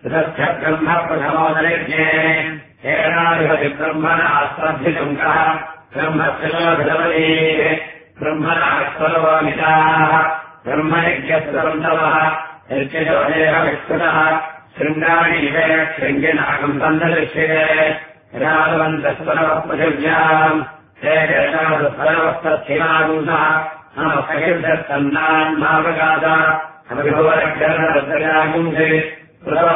ब्रह्म प्रथमोदरिज्ञे हेणाभिहति ब्रह्मणा स्पर्धिशङ्कः ब्रह्मक्षलोभिधवली ब्रह्मणा स्वरोमिताः ब्रह्मयज्ञस्तवन्तवः यज्ञजोदेव विस्तृतः शृङ्गाणि इवे शृङ्गिनाकम् सन्ददृश्यते राघवन्तस्वरवः पृथिव्याम् हे केशादुस्वरवस्तच्छिलागुंसः नमस्कैर्दत्तन्नान्मावगादा अभिभवरक्षररद्रजागुंसि